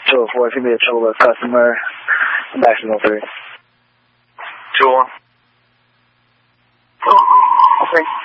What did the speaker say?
204 should be a trouble with customer. I'm back to 03. 2-1. Okay.